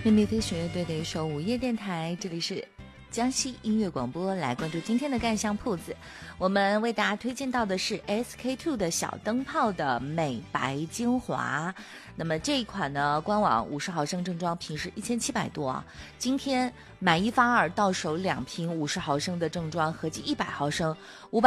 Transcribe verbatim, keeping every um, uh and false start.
秘密飞行乐队的一首午夜电台，这里是江西音乐广播，来关注今天的干香铺子。我们为大家推荐到的是 S K two 的小灯泡的美白精华。那么这一款呢，官网五十毫升正装平时一千七百多啊，今天买一发二到手两瓶五十毫升的正装，合计一百毫升，五百